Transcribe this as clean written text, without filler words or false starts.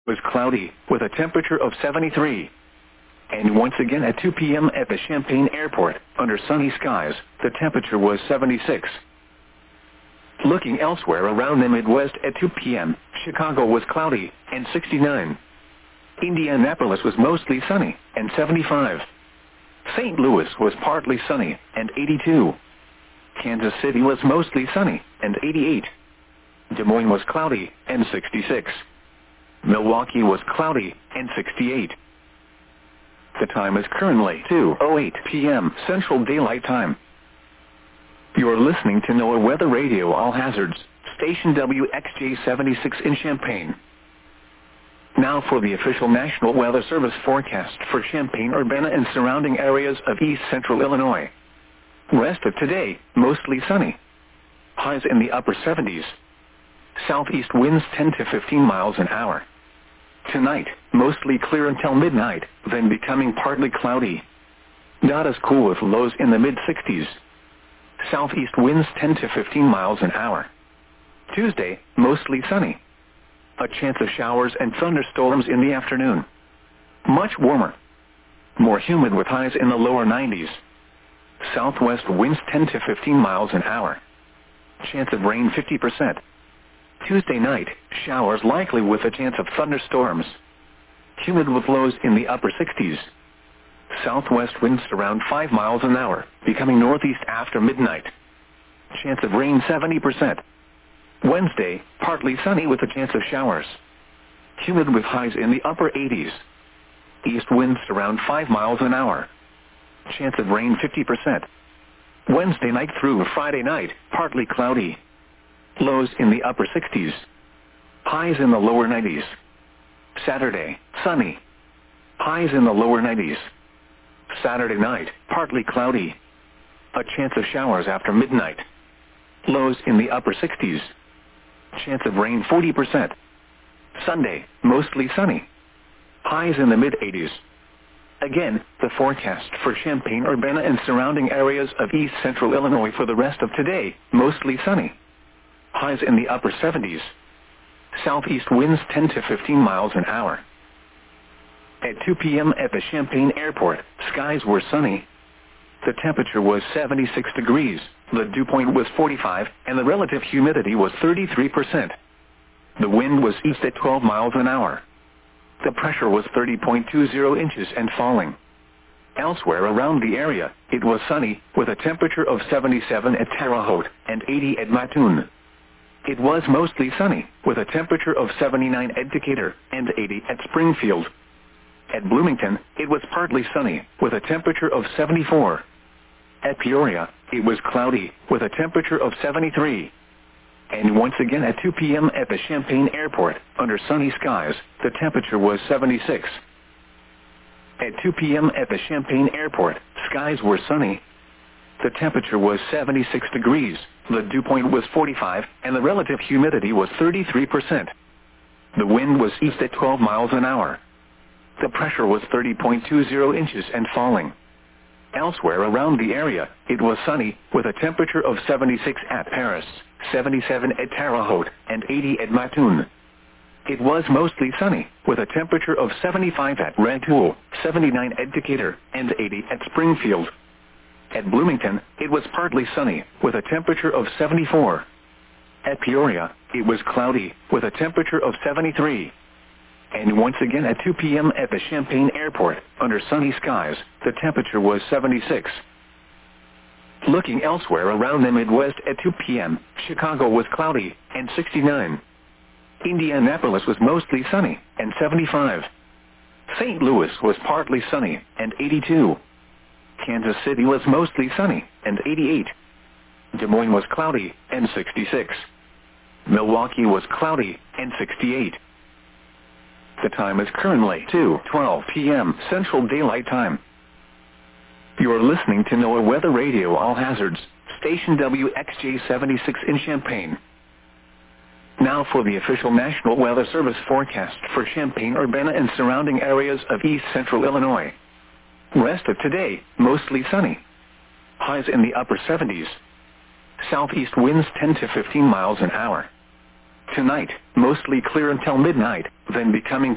was cloudy, with a temperature of 73. And once again at 2 p.m. at the Champaign Airport, under sunny skies, the temperature was 76. Looking elsewhere around the Midwest at 2 p.m., Chicago was cloudy, and 69. Indianapolis was mostly sunny, and 75. St. Louis was partly sunny, and 82. Kansas City was mostly sunny, and 88. Des Moines was cloudy, and 66. Milwaukee was cloudy, and 68. The time is currently 2:08 p.m. Central Daylight Time. You're listening to NOAA Weather Radio All Hazards, station WXJ-76 in Champaign. Now for the official National Weather Service forecast for Champaign, Urbana, and surrounding areas of east central Illinois. Rest of today, mostly sunny. Highs in the upper 70s. Southeast winds 10 to 15 miles an hour. Tonight, mostly clear until midnight, then becoming partly cloudy. Not as cool with lows in the mid-60s. Southeast winds 10 to 15 miles an hour. Tuesday, mostly sunny. A chance of showers and thunderstorms in the afternoon. Much warmer. More humid with highs in the lower 90s. Southwest winds 10 to 15 miles an hour. Chance of rain 50%. Tuesday night, showers likely with a chance of thunderstorms. Humid with lows in the upper 60s. Southwest winds around 5 miles an hour, becoming northeast after midnight. Chance of rain 70%. Wednesday, partly sunny with a chance of showers. Humid with highs in the upper 80s. East winds around 5 miles an hour. Chance of rain 50%. Wednesday night through Friday night, partly cloudy. Lows in the upper 60s. Highs in the lower 90s. Saturday, sunny. Highs in the lower 90s. Saturday night, partly cloudy. A chance of showers after midnight. Lows in the upper 60s. Chance of rain 40%. Sunday, mostly sunny. Highs in the mid-80s. Again, the forecast for Champaign, Urbana, and surrounding areas of east central Illinois for the rest of today, mostly sunny. Highs in the upper 70s. Southeast winds 10 to 15 miles an hour. At 2 p.m. at the Champaign Airport, skies were sunny. The temperature was 76 degrees, the dew point was 45, and the relative humidity was 33%. The wind was east at 12 miles an hour. The pressure was 30.20 inches and falling. Elsewhere around the area, it was sunny, with a temperature of 77 at Terre Haute and 80 at Mattoon. It was mostly sunny, with a temperature of 79 at Decatur and 80 at Springfield. At Bloomington, it was partly sunny, with a temperature of 74. At Peoria, it was cloudy, with a temperature of 73. And once again at 2 p.m. at the Champaign Airport, under sunny skies, the temperature was 76. At 2 p.m. at the Champaign Airport, skies were sunny. The temperature was 76 degrees, the dew point was 45, and the relative humidity was 33%. The wind was east at 12 miles an hour. The pressure was 30.20 inches and falling. Elsewhere around the area, it was sunny, with a temperature of 76 at Paris, 77 at Terre Haute, and 80 at Mattoon. It was mostly sunny, with a temperature of 75 at Rantoul, 79 at Decatur, and 80 at Springfield. At Bloomington, it was partly sunny, with a temperature of 74. At Peoria, it was cloudy, with a temperature of 73. And once again at 2 p.m. at the Champaign Airport, under sunny skies, the temperature was 76. Looking elsewhere around the Midwest at 2 p.m., Chicago was cloudy, and 69. Indianapolis was mostly sunny, and 75. St. Louis was partly sunny, and 82. Kansas City was mostly sunny, and 88. Des Moines was cloudy, and 66. Milwaukee was cloudy, and 68. The time is currently 2:12 p.m. Central Daylight Time. You are listening to NOAA Weather Radio All Hazards, station WXJ-76 in Champaign. Now for the official National Weather Service forecast for Champaign, Urbana, and surrounding areas of east central Illinois. Rest of today, mostly sunny. Highs in the upper 70s. Southeast winds 10 to 15 miles an hour. Tonight, mostly clear until midnight, then becoming